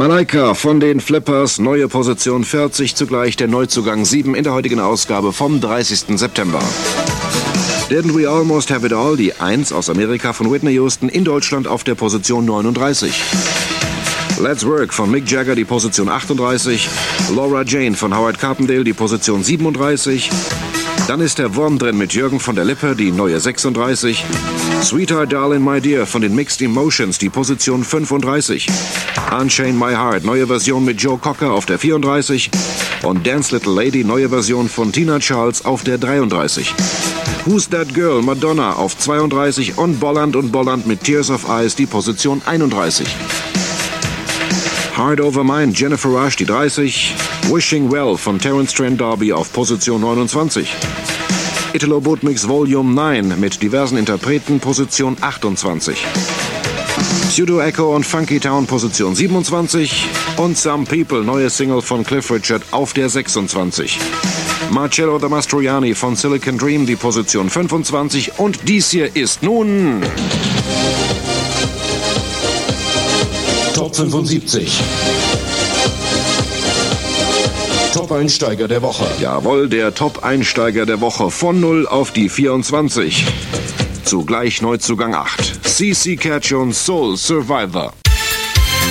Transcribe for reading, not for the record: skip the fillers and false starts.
Malaika von den Flippers, neue Position 40, zugleich der Neuzugang 7 in der heutigen Ausgabe vom 30. September. Didn't We Almost Have It All, die 1 aus Amerika von Whitney Houston, in Deutschland auf der Position 39. Let's Work von Mick Jagger, die Position 38. Laura Jane von Howard Carpendale, die Position 37. Dann ist der Wurm drin mit Jürgen von der Lippe, die neue 36. Sweetheart Darling My Dear von den Mixed Emotions, die Position 35. Unchain My Heart, neue Version mit Joe Cocker auf der 34. Und Dance Little Lady, neue Version von Tina Charles auf der 33. Who's That Girl, Madonna auf 32 und Bolland mit Tears of Ice, die Position 31. Heart Over Mine, Jennifer Rush, die 30. Wishing Well von Terence Trent D'Arby auf Position 29. Italo Bootmix Volume 9 mit diversen Interpreten, Position 28. Pseudo Echo und Funky Town, Position 27. Und Some People, neue Single von Cliff Richard auf der 26. Marcello the Mastroianni von Silicon Dream, die Position 25. Und dies hier ist nun Top 75. Top-Einsteiger der Woche. Jawohl, der Top-Einsteiger der Woche von 0 auf die 24. Zugleich Neuzugang 8. CC Catch und Soul Survivor.